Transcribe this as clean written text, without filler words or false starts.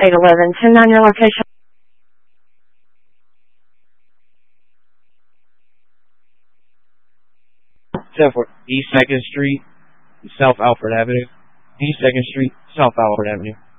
811, 109 your location. For East 2nd Street, South Alfred Avenue. East 2nd Street, South Alfred Avenue.